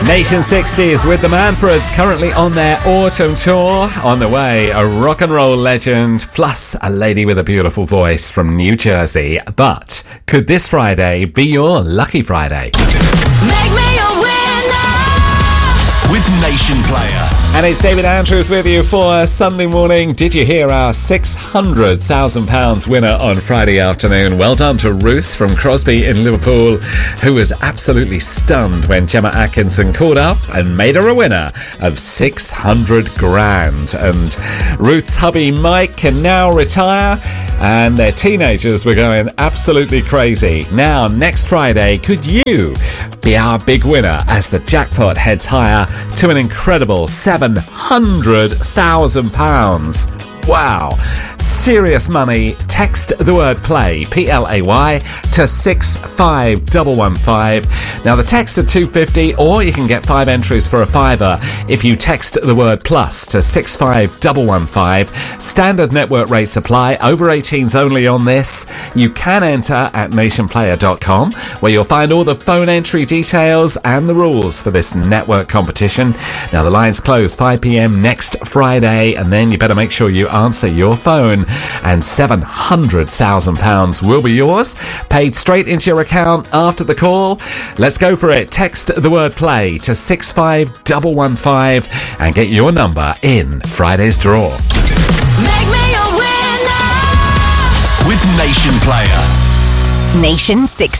Nation 60s with the Manfreds, currently on their autumn tour. On the way, a rock and roll legend, plus a lady with a beautiful voice from New Jersey. But could this Friday be your lucky Friday? Make me a winner with Nation Player. And it's David Andrews with you for Sunday morning. Did you hear our £600,000 winner on Friday afternoon? Well done to Ruth from Crosby in Liverpool, who was absolutely stunned when Gemma Atkinson called up and made her a winner of 600 grand. And Ruth's hubby Mike can now retire, and their teenagers were going absolutely crazy. Now, next Friday, could you be our big winner as the jackpot heads higher to an incredible £700,000? Wow. Serious money. Text the word play, P-L-A-Y, to 65115. Now, the texts are $2.50, or you can get 5 entries for a £5 if you text the word plus to 65115. Standard network rates apply. Over 18s only on this. You can enter at nationplayer.com, where you'll find all the phone entry details and the rules for this network competition. Now, the lines close 5 p.m. next Friday, and then you better make sure you answer your phone, and £700,000 will be yours, paid straight into your account after the call. Let's go for it. Text the word play to 65115 and get your number in Friday's draw. Make me a winner with Nation Player. Nation 60.